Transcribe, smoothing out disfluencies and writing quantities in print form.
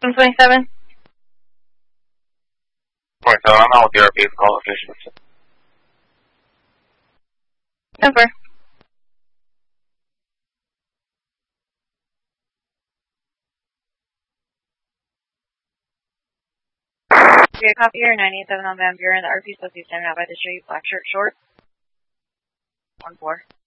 27. 27, I'm out with the RP, call location. 10-4. Okay, copy here, 987 on Van Buren. The RP is supposed to be standing out by the street, black shirt short. 1-4.